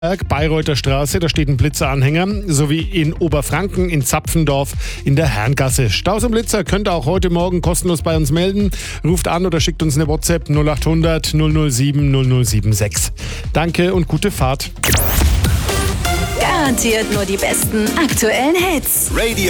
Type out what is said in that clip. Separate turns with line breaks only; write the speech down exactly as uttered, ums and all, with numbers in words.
Bayreuther Straße, da steht ein Blitzeranhänger, sowie in Oberfranken, in Zapfendorf, in der Herrengasse. Staus und Blitzer könnt ihr auch heute Morgen kostenlos bei uns melden. Ruft an oder schickt uns eine WhatsApp null acht hundert null null sieben null null sieben sechs. Danke und gute Fahrt.
Garantiert nur die besten aktuellen Hits.
Radio